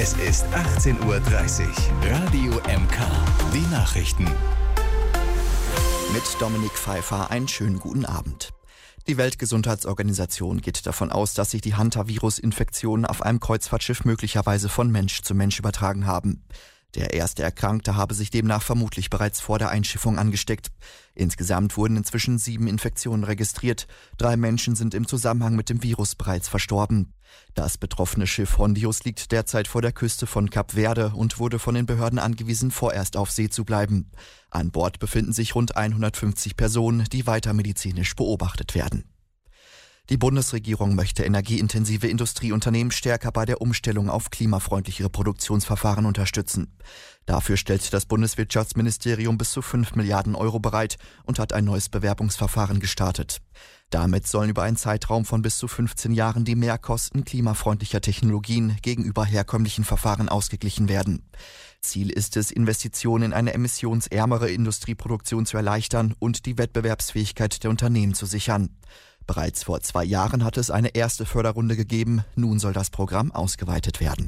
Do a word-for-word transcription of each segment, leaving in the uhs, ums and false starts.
Es ist achtzehn Uhr dreißig. Radio M K. Die Nachrichten. Mit Dominik Pfeiffer einen schönen guten Abend. Die Weltgesundheitsorganisation geht davon aus, dass sich die Hantavirus-Infektionen auf einem Kreuzfahrtschiff möglicherweise von Mensch zu Mensch übertragen haben. Der erste Erkrankte habe sich demnach vermutlich bereits vor der Einschiffung angesteckt. Insgesamt wurden inzwischen sieben Infektionen registriert. Drei Menschen sind im Zusammenhang mit dem Virus bereits verstorben. Das betroffene Schiff Hondius liegt derzeit vor der Küste von Kap Verde und wurde von den Behörden angewiesen, vorerst auf See zu bleiben. An Bord befinden sich rund hundertfünfzig Personen, die weiter medizinisch beobachtet werden. Die Bundesregierung möchte energieintensive Industrieunternehmen stärker bei der Umstellung auf klimafreundlichere Produktionsverfahren unterstützen. Dafür stellt das Bundeswirtschaftsministerium bis zu fünf Milliarden Euro bereit und hat ein neues Bewerbungsverfahren gestartet. Damit sollen über einen Zeitraum von bis zu fünfzehn Jahren die Mehrkosten klimafreundlicher Technologien gegenüber herkömmlichen Verfahren ausgeglichen werden. Ziel ist es, Investitionen in eine emissionsärmere Industrieproduktion zu erleichtern und die Wettbewerbsfähigkeit der Unternehmen zu sichern. Bereits vor zwei Jahren hat es eine erste Förderrunde gegeben, nun soll das Programm ausgeweitet werden.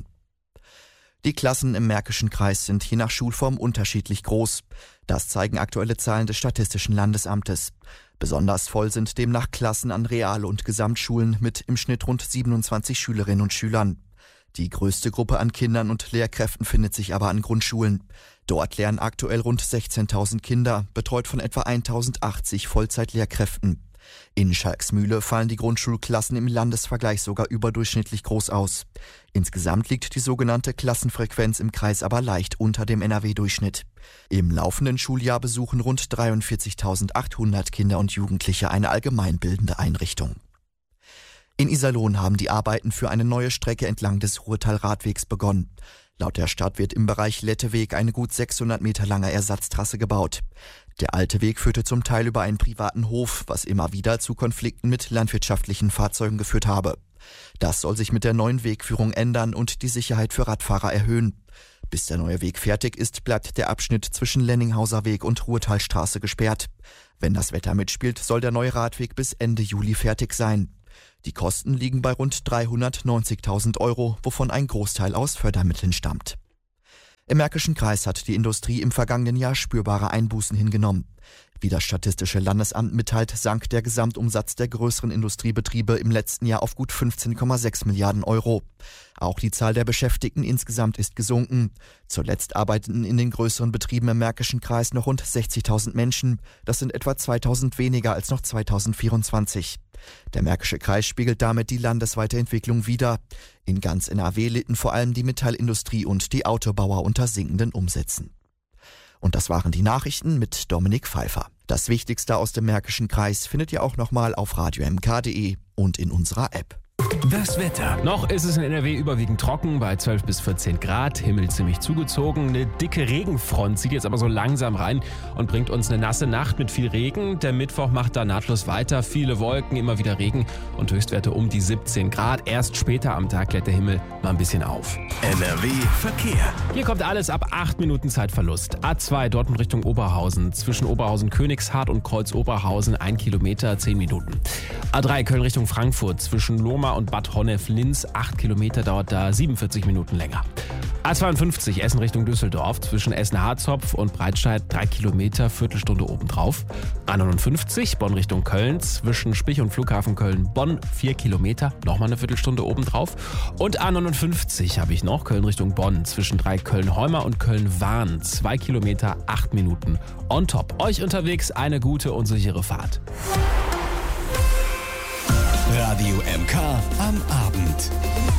Die Klassen im Märkischen Kreis sind je nach Schulform unterschiedlich groß. Das zeigen aktuelle Zahlen des Statistischen Landesamtes. Besonders voll sind demnach Klassen an Real- und Gesamtschulen mit im Schnitt rund siebenundzwanzig Schülerinnen und Schülern. Die größte Gruppe an Kindern und Lehrkräften findet sich aber an Grundschulen. Dort lernen aktuell rund sechzehntausend Kinder, betreut von etwa tausendachtzig Vollzeitlehrkräften. In Schalksmühle fallen die Grundschulklassen im Landesvergleich sogar überdurchschnittlich groß aus. Insgesamt liegt die sogenannte Klassenfrequenz im Kreis aber leicht unter dem N R W-Durchschnitt. Im laufenden Schuljahr besuchen rund dreiundvierzigtausendachthundert Kinder und Jugendliche eine allgemeinbildende Einrichtung. In Iserlohn haben die Arbeiten für eine neue Strecke entlang des Ruhrtal-Radwegs begonnen. Laut der Stadt wird im Bereich Letteweg eine gut sechshundert Meter lange Ersatztrasse gebaut. Der alte Weg führte zum Teil über einen privaten Hof, was immer wieder zu Konflikten mit landwirtschaftlichen Fahrzeugen geführt habe. Das soll sich mit der neuen Wegführung ändern und die Sicherheit für Radfahrer erhöhen. Bis der neue Weg fertig ist, bleibt der Abschnitt zwischen Lenninghauser Weg und Ruhrtalstraße gesperrt. Wenn das Wetter mitspielt, soll der neue Radweg bis Ende Juli fertig sein. Die Kosten liegen bei rund dreihundertneunzigtausend Euro, wovon ein Großteil aus Fördermitteln stammt. Im Märkischen Kreis hat die Industrie im vergangenen Jahr spürbare Einbußen hingenommen. Wie das Statistische Landesamt mitteilt, sank der Gesamtumsatz der größeren Industriebetriebe im letzten Jahr auf gut fünfzehn Komma sechs Milliarden Euro. Auch die Zahl der Beschäftigten insgesamt ist gesunken. Zuletzt arbeiteten in den größeren Betrieben im Märkischen Kreis noch rund sechzigtausend Menschen. Das sind etwa zweitausend weniger als noch zweitausendvierundzwanzig. Der Märkische Kreis spiegelt damit die landesweite Entwicklung wider. In ganz N R W litten vor allem die Metallindustrie und die Autobauer unter sinkenden Umsätzen. Und das waren die Nachrichten mit Dominik Pfeiffer. Das Wichtigste aus dem Märkischen Kreis findet ihr auch nochmal auf radio m k punkt d e und in unserer App. Das Wetter. Noch ist es in N R W überwiegend trocken, bei zwölf bis vierzehn Grad, Himmel ziemlich zugezogen. Eine dicke Regenfront zieht jetzt aber so langsam rein und bringt uns eine nasse Nacht mit viel Regen. Der Mittwoch macht da nahtlos weiter, viele Wolken, immer wieder Regen und Höchstwerte um die siebzehn Grad. Erst später am Tag klärt der Himmel mal ein bisschen auf. N R W Verkehr. Hier kommt alles ab acht Minuten Zeitverlust. A zwei Dortmund Richtung Oberhausen, zwischen Oberhausen-Königshardt und Kreuz-Oberhausen, ein Kilometer, zehn Minuten. A drei Köln Richtung Frankfurt, zwischen Lohmar und Bad Honnef-Linz, acht Kilometer, dauert da siebenundvierzig Minuten länger. A zweiundfünfzig Essen Richtung Düsseldorf, zwischen Essen-Harzopf und Breitscheid, drei Kilometer, Viertelstunde obendrauf. A neunundfünfzig Bonn Richtung Köln, zwischen Spich und Flughafen Köln-Bonn, vier Kilometer, nochmal eine Viertelstunde obendrauf. Und A neunundfünfzig habe ich noch, Köln Richtung Bonn, zwischen drei Köln-Heumer und Köln-Wahn, zwei Kilometer, acht Minuten on top. Euch unterwegs eine gute und sichere Fahrt. Radio M K am Abend.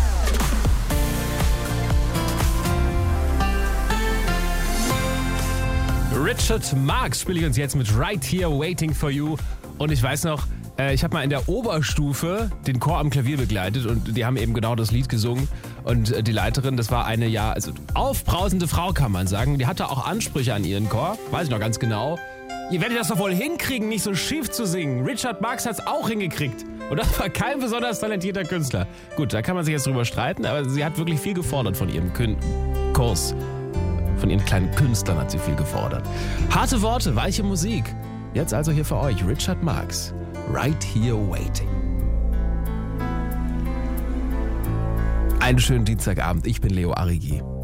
Richard Marx spiele ich uns jetzt mit Right Here Waiting for You. Und ich weiß noch, äh, ich habe mal in der Oberstufe den Chor am Klavier begleitet und die haben eben genau das Lied gesungen. Und äh, die Leiterin, das war eine, ja, also aufbrausende Frau, kann man sagen. Die hatte auch Ansprüche an ihren Chor, weiß ich noch ganz genau. Ihr werdet das doch wohl hinkriegen, nicht so schief zu singen. Richard Marx hat es auch hingekriegt. Und das war kein besonders talentierter Künstler. Gut, da kann man sich jetzt drüber streiten, aber sie hat wirklich viel gefordert von ihrem Kün- Kurs. Von ihren kleinen Künstlern hat sie viel gefordert. Harte Worte, weiche Musik. Jetzt also hier für euch Richard Marx. Right Here Waiting. Einen schönen Dienstagabend. Ich bin Leo Arrighi.